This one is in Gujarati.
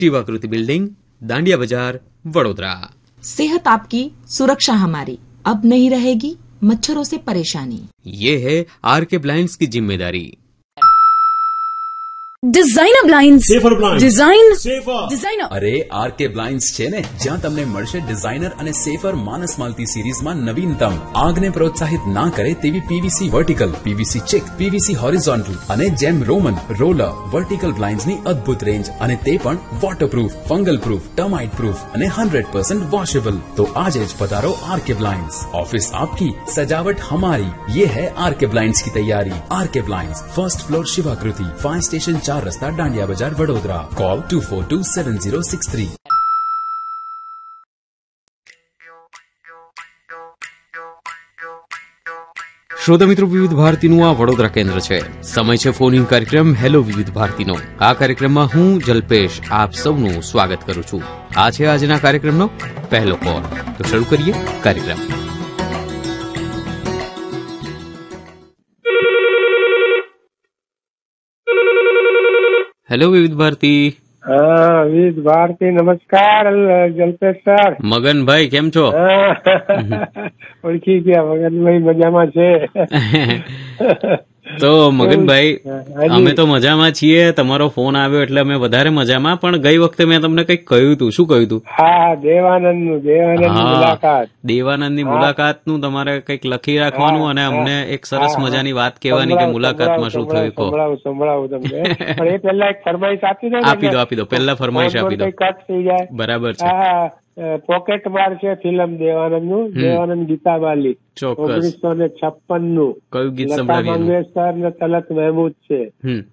शिवाकृति बिल्डिंग, दांडिया बाजार, वडोदरा। सेहत आपकी, सुरक्षा हमारी, अब नहीं रहेगी मच्छरों से परेशानी। ये है आरके ब्लाइंड्स की जिम्मेदारी। Designer blinds, designer. અરે આરકે બ્લાઇન્ડ્સ છે ને, જ્યાં તમને મળશે ડિઝાઇનર અને સેફર માનસ માલતી સિરીઝમાં નવીનતમ, આગને પ્રોત્સાહિત ના કરે તેવી PVC vertical, PVC check, PVC horizontal અને જેમ રોમન, રોલર, વર્ટિકલ બ્લાઇન્ડ્સની અદ્ભુત રેન્જ, અને તે પણ waterproof, fungal proof, termite proof અને 100% વોશેબલ. તો આજે જ પધારો આરકે બ્લાઇન્ડ્સ. ઓફિસ આપકી, સજાવટ હમારી. ये है आरके ब्लाइंड्स की तैयारी. R K blinds, first floor शिवाकृति, fire station 4 रस्ता, डांडिया बाजार, वडोदरा. कॉल 242706 શ્રોતા મિત્રો, વિવિધ ભારતીનું આ વડોદરા કેન્દ્ર છે. સમય છે ફોન ઇન કાર્યક્રમ હેલો વિવિધ ભારતીનો. આ કાર્યક્રમમાં હું જલ્પેશ આપ સૌનું સ્વાગત કરું છું. આ છે આજના કાર્યક્રમનો પહેલો કોલ. તો શરૂ કરીએ કાર્યક્રમ. હેલો વિવિધ ભારતી. વિવિધ ભારતી, નમસ્કાર જલ્પેશ સર. મગનભાઈ કેમ છો? ઓળખી ગયા મગનભાઈ, મજામાં છે? તો મગનભાઈ, અમે તો મજામાં છીએ. તમારો ફોન આવ્યો એટલે અમે વધારે મજામાં. પણ ગઈ વખતે મેં તમને કંઈક કહ્યું હતું. શું કહ્યું હતું? હા, દેવાનંદની મુલાકાતનું તમારે કંઈક લખી રાખવાનું અને અમને એક સરસ મજાની વાત કહેવાની કે મુલાકાતમાં શું થયું. સંભળાવું તમને. પણ એ પહેલા એક ફરમાઈશ આપી દો. પહેલા ફરમાઈશ આપી દો. કટ થઈ જાય. બરાબર છે. પોકેટ માર છે ફિલ્મ દેવાનંદ નું, દેવાનંદ ગીતાબાલી, 1956 નું. કયું ગીત લતા મંગેશકર ને તલત મહેમૂદ છે.